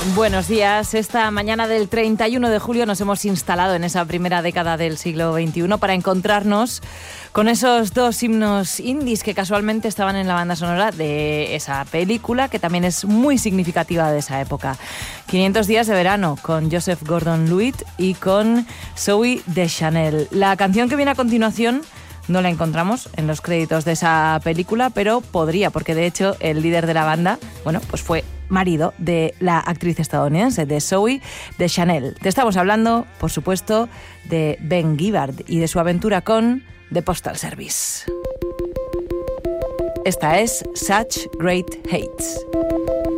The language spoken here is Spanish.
Buenos días. Esta mañana del 31 de julio nos hemos instalado en esa primera década del siglo XXI para encontrarnos con esos dos himnos indies que casualmente estaban en la banda sonora de esa película, que también es muy significativa de esa época. 500 días de verano, con Joseph Gordon-Levitt y con Zooey Deschanel. La canción que viene a continuación no la encontramos en los créditos de esa película, pero podría, porque de hecho el líder de la banda, bueno, pues fue marido de la actriz estadounidense, de Zooey Deschanel. Te estamos hablando, por supuesto, de Ben Gibbard y de su aventura con The Postal Service. Esta es Such Great Heights.